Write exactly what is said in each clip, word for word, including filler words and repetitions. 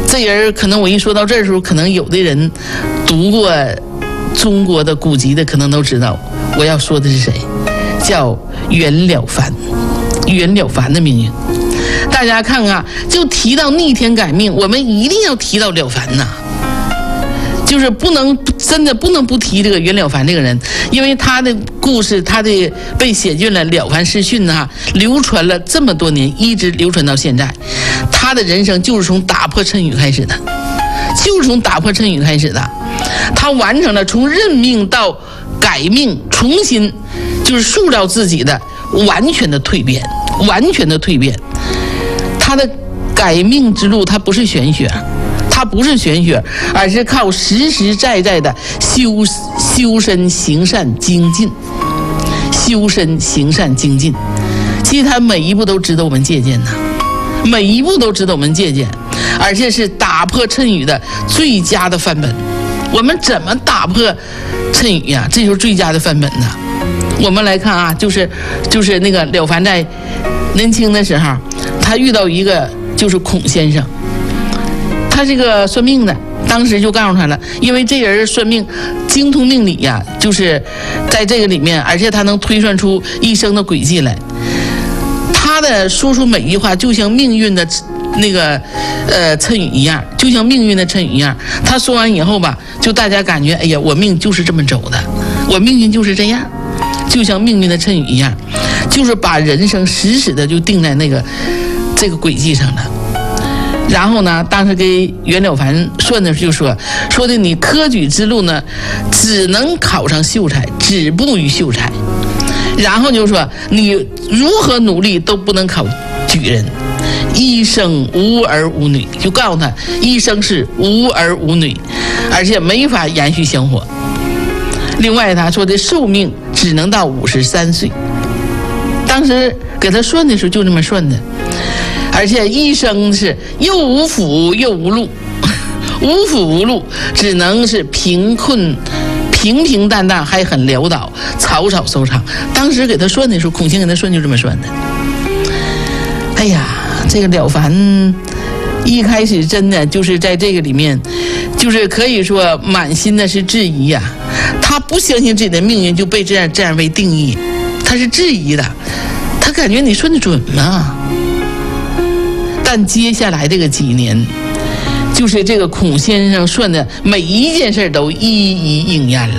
这人可能我一说到这儿的时候，可能有的人读过中国的古籍的，可能都知道我要说的是谁，叫袁了凡。袁了凡的命运，大家看看，就提到逆天改命，我们一定要提到了凡呐，就是不能真的不能不提这个袁了凡这个人，因为他的故事，他的被写进了《了凡四训》啊，流传了这么多年，一直流传到现在。他的人生就是从打破谶语开始的，就是从打破谶语开始的。他完成了从认命到改命，重新就是塑造自己的完全的蜕变，完全的蜕变。他的改命之路，他不是玄学，他不是玄学，而是靠实实在在的修修身行善精进，修身行善精进。其实他每一步都值得我们借鉴呐，每一步都值得我们借鉴，而且是打破谶语的最佳的范本。我们怎么打破谶语呀？这就是最佳的范本呐。我们来看啊，就是就是那个了凡在年轻的时候，他遇到一个就是孔先生，他是个算命的，当时就告诉他了，因为这人算命精通命理呀，就是在这个里面，而且他能推算出一生的轨迹来。他的说出每一句话就像命运的那个呃谶语一样，就像命运的谶语一样。他说完以后吧，就大家感觉哎呀，我命就是这么走的，我命运就是这样，就像命运的谶语一样，就是把人生死死的就定在那个这个轨迹上了。然后呢，当时给袁了凡算的时候就说说的你科举之路呢，只能考上秀才，止步于秀才。然后就说你如何努力都不能考举人，一生无儿无女，就告诉他一生是无儿无女，而且没法延续香火。另外他说的寿命只能到五十三岁，当时给他算的时候就这么算的。而且一生是又无辅又无路，无辅无路，只能是贫困平平淡淡，还很潦倒，草草收场。当时给他算的时候，孔先给他算就这么算的。哎呀，这个了凡一开始真的就是在这个里面，就是可以说满心的是质疑呀、啊，他不相信自己的命运就被这样这样为定义，他是质疑的，他感觉你算得准吗？但接下来这个几年，就是这个孔先生算的每一件事都一一应验了。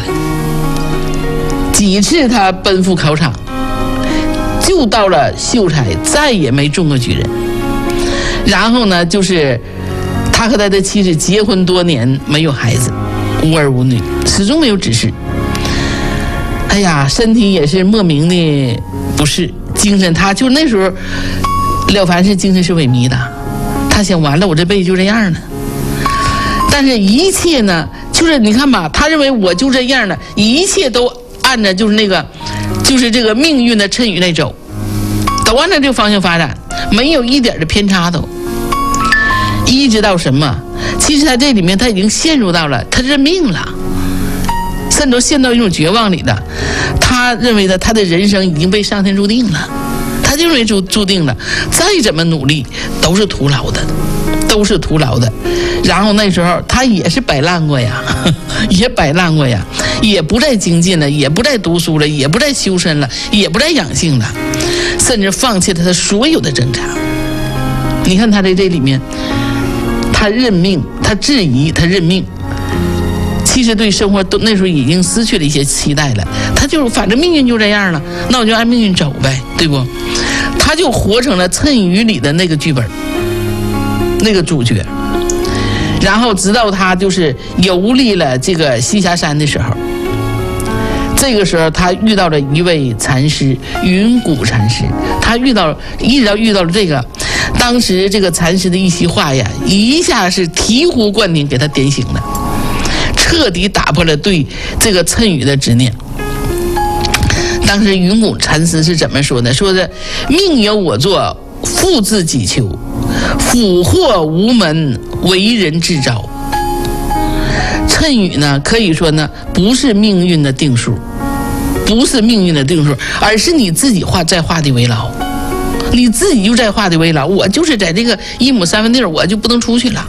几次他奔赴考场，就到了秀才，再也没中过举人。然后呢，就是他和他的妻子结婚多年，没有孩子，无儿无女，始终没有子嗣。哎呀，身体也是莫名的不适，精神他就那时候了凡是精神是萎靡的，他想完了，我这辈子就这样了。但是一切呢，就是你看吧，他认为我就这样了，一切都按照就是那个，就是这个命运的谶语来走，都按照这个方向发展，没有一点的偏差都。一直到什么？其实他这里面他已经陷入到了他认命了，甚至陷到一种绝望里了。他认为的他的人生已经被上天注定了。他就认为注注定了，再怎么努力都是徒劳的，都是徒劳的。然后那时候他也是摆烂过呀，也摆烂过呀，也不再精进了，也不再读书了，也不再修身了，也不再养性了，甚至放弃了他所有的挣扎。你看他在这里面，他认命，他质疑，他认命。其实对生活都那时候已经失去了一些期待了，他就反正命运就这样了，那我就按命运走呗，对不？他就活成了谶语里的那个剧本，那个主角。然后直到他就是游历了这个栖霞山的时候，这个时候他遇到了一位禅师，云谷禅师。他遇到一直到遇到了这个，当时这个禅师的一席话呀，一下是醍醐灌顶，给他点醒了。彻底打破了对这个谶语的执念。当时云谷禅师是怎么说的？说的命由我作，复自己求，福祸无门，为人自招。谶语呢，可以说呢，不是命运的定数，不是命运的定数，而是你自己画在画地为牢，你自己就在画地为牢。我就是在这个一亩三分地儿，我就不能出去了。